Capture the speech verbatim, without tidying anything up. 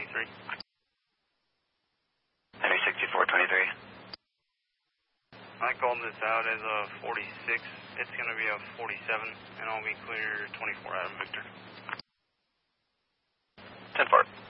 twenty-three. Henry sixty-four twenty-three. I called this out as a forty-six. It's going to be a forty-seven, and I'll be clear twenty-four Adam Victor. ten four.